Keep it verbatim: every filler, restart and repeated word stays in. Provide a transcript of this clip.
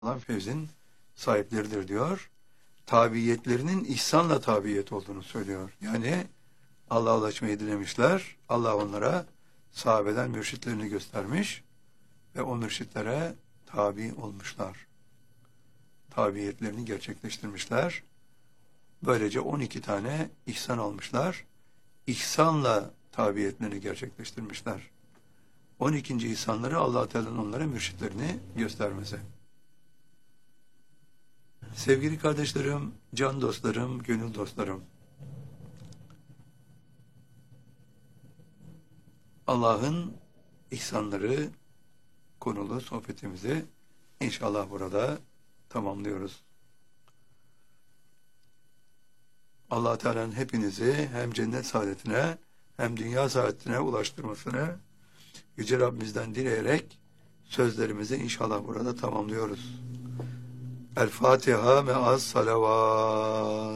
olan fevzin sahipleridir diyor. Tabiyetlerinin ihsanla tabiyet olduğunu söylüyor. Yani Allah'a ulaşmayı dilemişler. Allah onlara sahabeden mürşitlerini göstermiş ve o mürşitlere tabi olmuşlar. Tabiyetlerini gerçekleştirmişler. Böylece on iki tane ihsan almışlar. İhsanla tabiyetlerini gerçekleştirmişler. on ikinci ihsanları Allah Teala'nın onlara mürşitlerini göstermesi. Sevgili kardeşlerim, can dostlarım, gönül dostlarım. Allah'ın ihsanları konulu sohbetimizi inşallah burada tamamlıyoruz. Allah Teala'nın hepinizi hem cennet saadetine hem dünya saadetine ulaştırmasını Yüce Rabbimizden dileyerek sözlerimizi inşallah burada tamamlıyoruz. El Fatiha me'as salavat.